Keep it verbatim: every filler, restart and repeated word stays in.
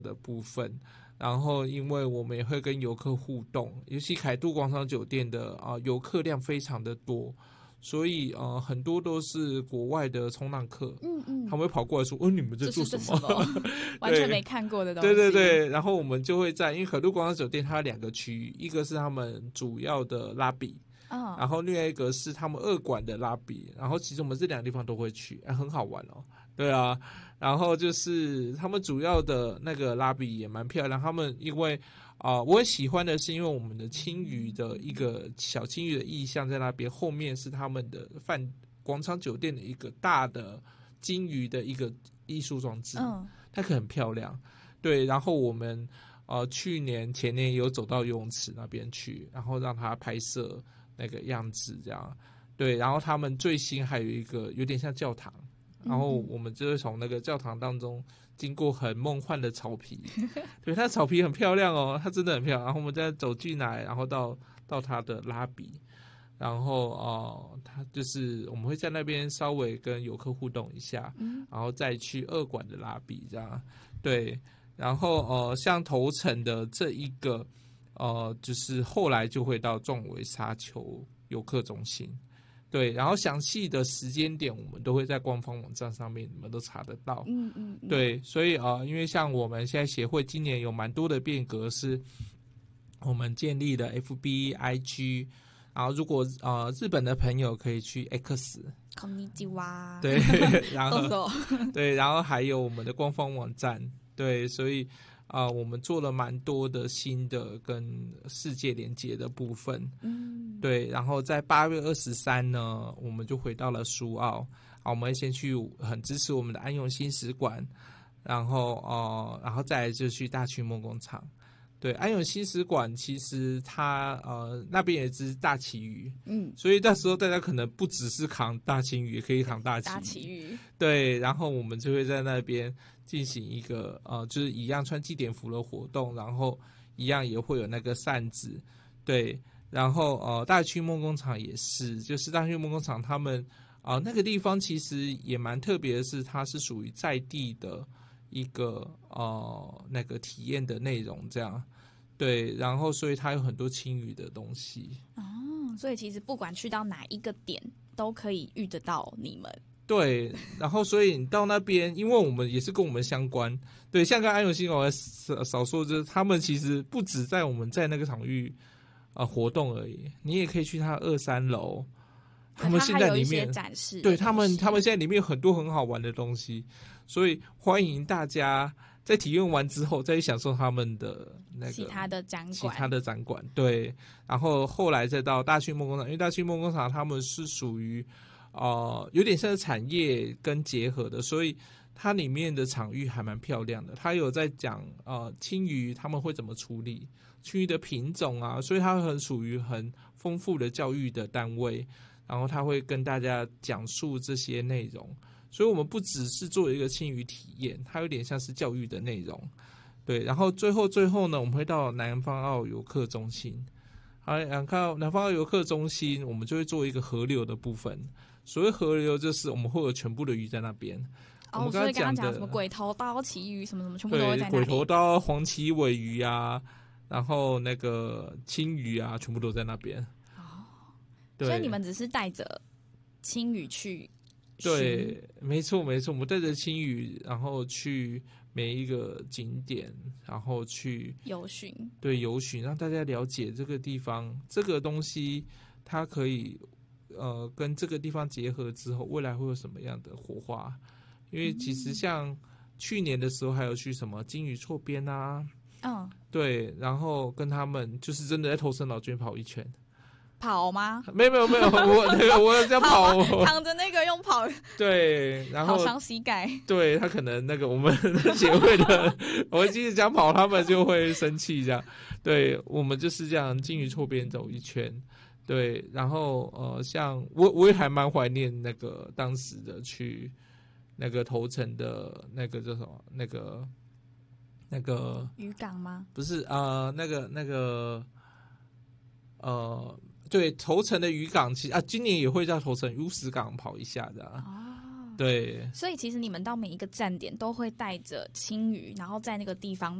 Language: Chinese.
的部分。然后因为我们也会跟游客互动，尤其凯都广场酒店的啊、呃、游客量非常的多，所以呃很多都是国外的冲浪客， 嗯嗯， 他们会跑过来说：“哦，你们在做什么？” 这是什么完全没看过的东西。 对对对，然后我们就会在，因为凯都广场酒店它有两个区域，一个是他们主要的拉比。 嗯， 然后另外一个是他们二馆的拉比，然后其实我们这两个地方都会去，哎，很好玩哦。对啊，然后就是他们主要的那个拉比也蛮漂亮。他们因为啊、呃，我很喜欢的是，因为我们的青鱼的一个小青鱼的意象在那边，后面是他们的饭广场酒店的一个大的金鱼的一个艺术装置，嗯，它可很漂亮。对，然后我们呃去年前年有走到游泳池那边去，然后让他拍摄那个样子这样。对，然后他们最新还有一个有点像教堂，然后我们就会从那个教堂当中经过很梦幻的草皮，对，它的草皮很漂亮哦，它真的很漂亮。然后我们再走进来，然后到到它的拉比，然后哦，它就是我们会在那边稍微跟游客互动一下，然后再去二馆的拉比这样。对，然后呃，像头城的这一个呃，就是后来就会到壮围沙丘游客中心。对，然后详细的时间点我们都会在官方网站上面，你们都查得到。 嗯嗯嗯， 对，所以啊、呃，因为像我们现在协会今年有蛮多的变革，是我们建立了 F B、I G， 然后如果呃日本的朋友可以去 X， こんにちは， 对，然后对，然后还有我们的官方网站，对，所以。啊、呃，我们做了蛮多的新的跟世界连接的部分，嗯，对，然后在八月二十三呢，我们就回到了苏澳，啊，我们先去很支持我们的安永新使馆，然后呃，然后再来就去大区梦工厂。对，安永新使馆其实它呃那边也是大旗鱼，嗯，所以那时候大家可能不只是扛大青鱼，也可以扛大旗鱼。大旗鱼，对，然后我们就会在那边进行一个呃，就是一样穿祭典服的活动，然后一样也会有那个扇子，对，然后呃大区梦工厂也是，就是大区梦工厂他们啊、呃、那个地方其实也蛮特别的是，它是属于在地的。一个呃那个体验的内容这样，对，然后所以它有很多青鱼的东西哦，所以其实不管去到哪一个点都可以遇得到你们。 对，然后所以你到那边，因为我们也是跟我们相关，对，像刚安永新我少少说，就是他们其实不止在我们在那个场域呃活动而已，你也可以去他二三楼。他们现在里面展示， 对他们，他们现在里面有很多很好玩的东西，所以欢迎大家在体验完之后再去享受他们的那个其他的展馆， 其他的展馆。对，然后后来再到大区梦工厂，因为大区梦工厂他们是属于呃有点像是产业跟结合的，所以它里面的场域还蛮漂亮的。它有在讲呃青鱼他们会怎么处理青鱼的品种啊，所以它很属于很丰富的教育的单位。然后他会跟大家讲述这些内容，所以我们不只是做一个青鱼体验，它有点像是教育的内容。对，然后最后最后呢，我们会到南方澳游客中心。好，看到南方澳游客中心，我们就会做一个河流的部分。所谓河流，就是我们会有全部的鱼在那边。 哦， 我们刚刚讲的所以刚刚讲什么鬼头刀、旗鱼什么什么，全部都会在那里。 鬼头刀、黄鳍尾鱼啊，然后那个青鱼啊，全部都在那边。 所以你们只是带着青鱼去？ 对，没错没错，我们带着青鱼，然后去每一个景点，然后去游巡， 对，游巡，让大家了解这个地方，这个东西它可以呃跟这个地方结合之后，未来会有什么样的火花？因为其实像去年的时候，还有去什么金鱼错边啊，嗯，对，然后跟他们就是真的在头城老街跑一圈。 跑吗？ 没有没有没有，我那个我在跑， 躺着那个用跑， 对，然后好伤膝盖。 对他可能那个我们协会的，我即使讲跑，他们就会生气这样。对我们就是这样金鱼错边走一圈，对，然后呃，像我我也还蛮怀念那个当时的去那个头城的那个叫什么那个那个渔港吗？ 不是呃那个那个呃。对，头城的渔港其实啊，今年也会在头城乌石港跑一下的、啊。哦， 对， 所以其实你们到每一个站点都会带着青鱼，然后在那个地方